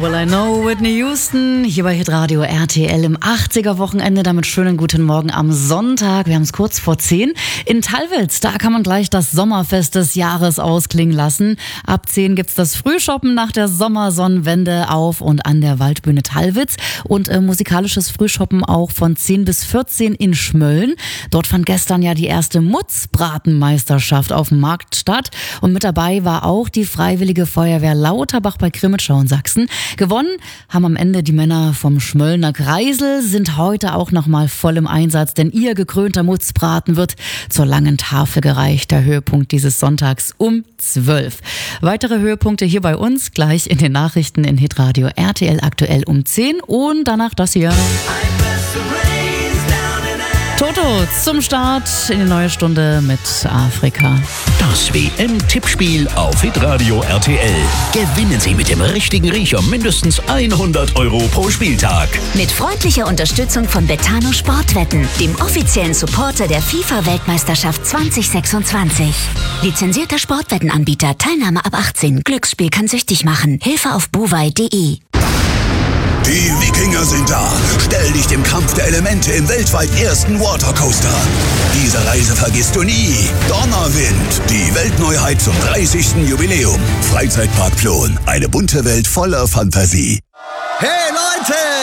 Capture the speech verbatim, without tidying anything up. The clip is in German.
Well, I know Whitney Houston, hier bei Hitradio R T L im achtziger-Wochenende. Damit schönen guten Morgen am Sonntag. Wir haben es kurz vor zehn. In Tallwitz, da kann man gleich das Sommerfest des Jahres ausklingen lassen. Ab zehn gibt's das Frühshoppen nach der Sommersonnenwende auf und an der Waldbühne Tallwitz. Und äh, musikalisches Frühshoppen auch von zehn bis vierzehn in Schmölln. Dort fand gestern ja die erste Mutzbratenmeisterschaft auf dem Markt statt. Und mit dabei war auch die Freiwillige Feuerwehr Lauterbach bei Krimitschau in Sachsen. Gewonnen haben am Ende die Männer vom Schmöllner Kreisel, sind heute auch nochmal voll im Einsatz, denn ihr gekrönter Mutzbraten wird zur langen Tafel gereicht. Der Höhepunkt dieses Sonntags um zwölf. Weitere Höhepunkte hier bei uns gleich in den Nachrichten in Hitradio R T L aktuell um zehn und danach das hier. Toto zum Start in die neue Stunde mit Afrika. Das W M-Tippspiel auf Hitradio R T L. Gewinnen Sie mit dem richtigen Riecher mindestens hundert Euro pro Spieltag. Mit freundlicher Unterstützung von Betano Sportwetten, dem offiziellen Supporter der FIFA-Weltmeisterschaft zwanzig sechsundzwanzig. Lizenzierter Sportwettenanbieter, Teilnahme ab achtzehn. Glücksspiel kann süchtig machen. Hilfe auf buwei punkt de. Die Wikinger sind da. Stell dich dem Kampf der Elemente im weltweit ersten Watercoaster. Diese Reise vergisst du nie. Donnerwind, die Weltneuheit zum dreißigsten Jubiläum. Freizeitpark Plon, eine bunte Welt voller Fantasie. Hey Leute!